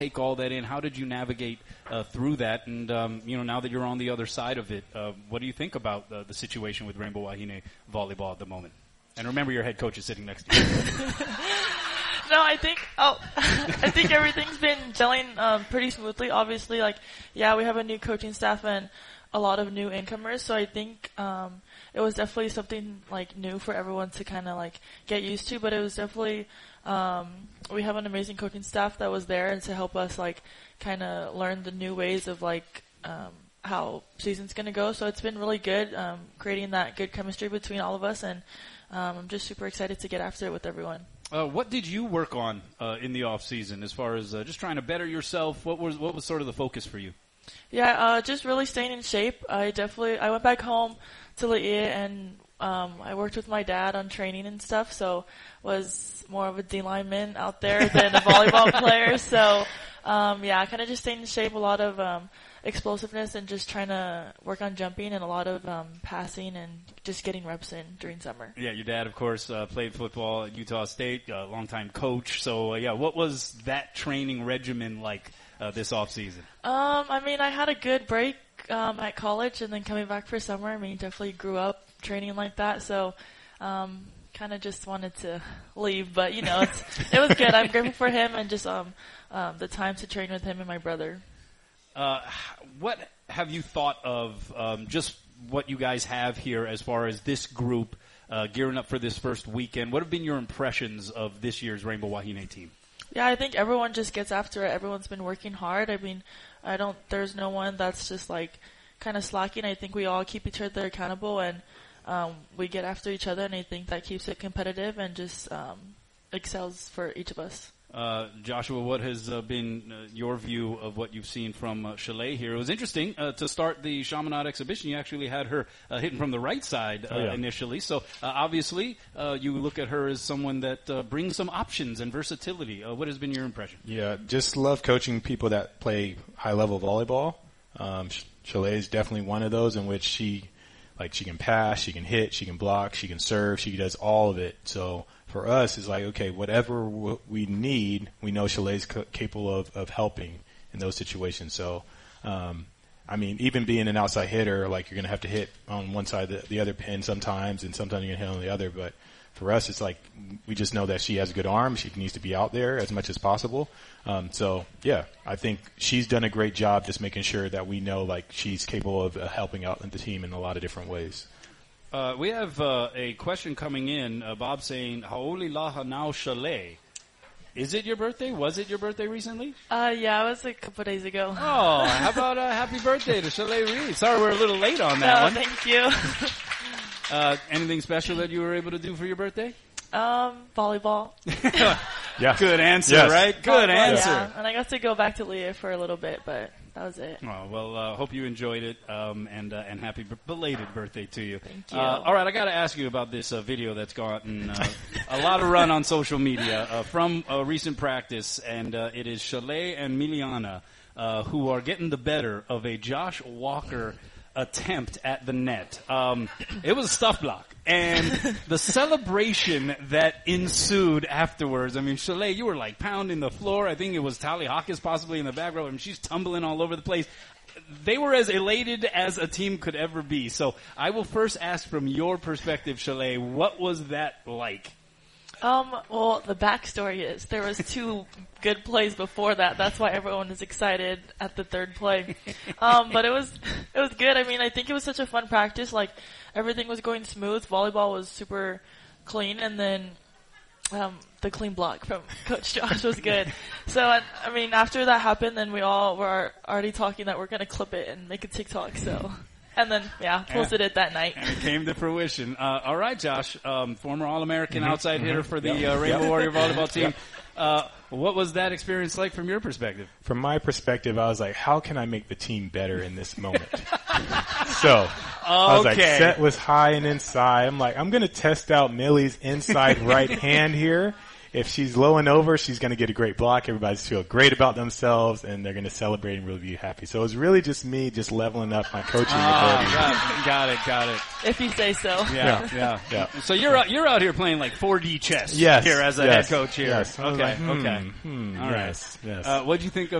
take all that in? How did you navigate through that? And, now that you're on the other side of it, what do you think about the situation with Rainbow Wahine volleyball at the moment? And remember, your head coach is sitting next to you. No, I think everything's been gelling pretty smoothly. Obviously, we have a new coaching staff and a lot of new incomers, so I think it was definitely something new for everyone to kind of get used to. But it was definitely we have an amazing coaching staff that was there and to help us kind of learn the new ways of how season's gonna go. So it's been really good creating that good chemistry between all of us, and I'm just super excited to get after it with everyone. What did you work on in the off season as far as just trying to better yourself? What was sort of the focus for you? Yeah, just really staying in shape. I went back home to Laie and I worked with my dad on training and stuff, so was more of a D lineman out there than a volleyball player. So kind of just staying in shape, a lot of explosiveness and just trying to work on jumping and a lot of passing and just getting reps in during summer. Yeah, your dad, of course, played football at Utah State, a longtime coach. So, what was that training regimen like this off season? I had a good break at college, and then coming back for summer, definitely grew up training like that. So, kind of just wanted to leave, but it was good. I'm grateful for him and just the time to train with him and my brother. What have you thought of just what you guys have here as far as this group gearing up for this first weekend? What have been your impressions of this year's Rainbow Wahine team? Yeah, I think everyone just gets after it. Everyone's been working hard. There's no one that's just kind of slacking. I think we all keep each other accountable and we get after each other, and I think that keeps it competitive and just excels for each of us. Joshua, what has been your view of what you've seen from Chalet here? It was interesting to start the Chaminade exhibition. You actually had her hitting from the right side initially. So obviously you look at her as someone that brings some options and versatility. What has been your impression? Yeah, just love coaching people that play high-level volleyball. Chalet is definitely one of those in which she can pass, she can hit, she can block, she can serve, she does all of it. So for us, it's okay, whatever we need, we know Chalet's capable of helping in those situations. So, even being an outside hitter, you're going to have to hit on one side of the other pin sometimes, and sometimes you're going to hit on the other. But for us, it's we just know that she has a good arm. She needs to be out there as much as possible. I think she's done a great job just making sure that we know, she's capable of helping out the team in a lot of different ways. We have a question coming in. Bob saying, Haoli Laha now Chalet. Is it your birthday? Was it your birthday recently? Yeah, it was a couple days ago. Oh, how about happy birthday to Chalet Reed? Sorry we're a little late on that one. Thank you. Anything special that you were able to do for your birthday? Volleyball. Yeah. Good answer, right? Good answer. Yeah. And I got to go back to Laie for a little bit, but that was it. Oh, well, hope you enjoyed it, and happy belated birthday to you. Thank you. All right, I got to ask you about this video that's gotten a lot of run on social media from a recent practice, and it is Chalet and Miliana who are getting the better of a Josh Walker attempt at the net. It was a stuff block. And the celebration that ensued afterwards, Chalet, you were pounding the floor. I think it was Tally Hawkins possibly in the back row. She's tumbling all over the place. They were as elated as a team could ever be. So I will first ask from your perspective, Chalet, what was that like? Well, the backstory is there was 2 good plays before that. That's why everyone is excited at the third play. But it was good. I think it was such a fun practice. Everything was going smooth. Volleyball was super clean, and then the clean block from Coach Josh was good. So, after that happened, then we all were already talking that we're going to clip it and make a TikTok. So. And then, posted it that night. And it came to fruition. All right, Josh, former All-American outside hitter for the Rainbow Warrior volleyball team. What was that experience like from your perspective? From my perspective, I was how can I make the team better in this moment? So, I was set was high and inside. I'm going to test out Millie's inside right hand here. if she's low and over, she's going to get a great block. Everybody's feel great about themselves, and they're going to celebrate and really be happy. So it was really just me just leveling up my coaching ability. Got it. If you say so. Yeah. So you're out here playing like 4D chess Yes, here as a yes, head coach here. yes. I was Okay, like, okay. All right. Yes. What'd you think of